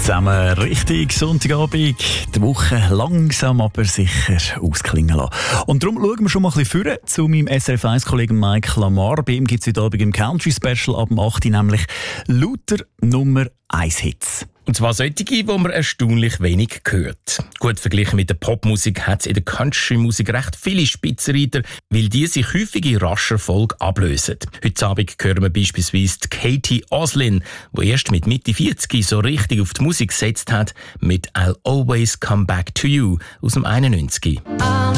Zusammen richtig Sonntagabend, die Woche langsam aber sicher ausklingen lassen. Und darum schauen wir schon mal ein bisschen vorne zu meinem SRF1-Kollegen Mike Lamar. Bei ihm gibt es heute Abend im Country-Special ab dem 8. nämlich lauter Nummer 1 Hits. Und zwar solche, die man erstaunlich wenig hört. Gut verglichen mit der Popmusik hat es in der Country-Musik recht viele Spitzenreiter, weil die sich häufig in rascher Folge ablösen. Heute Abend hören wir beispielsweise Katie Oslin, die erst mit Mitte 40 so richtig auf die Musik gesetzt hat, mit I'll Always Come Back to You aus dem 91.